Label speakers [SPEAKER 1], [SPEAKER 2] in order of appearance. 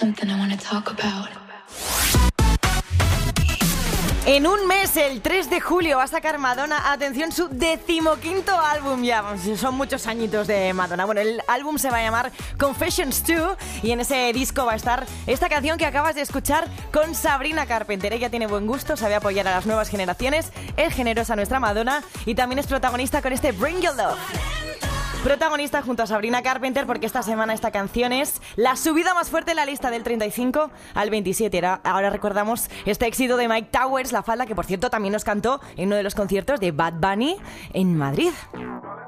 [SPEAKER 1] something I wanna talk about.
[SPEAKER 2] En un mes, el 3 de julio, va a sacar Madonna, atención, su 15º álbum ya. Son muchos añitos de Madonna. Bueno, el álbum se va a llamar Confessions 2 y en ese disco va a estar esta canción que acabas de escuchar con Sabrina Carpenter. Ella tiene buen gusto, sabe apoyar a las nuevas generaciones, es generosa nuestra Madonna y también es protagonista con este Bring Your Love. Protagonista junto a Sabrina Carpenter porque esta semana esta canción es la subida más fuerte en la lista del 35 al 27. Ahora recordamos este éxito de Mike Towers, La Falda, que por cierto también nos cantó en uno de los conciertos de Bad Bunny en Madrid.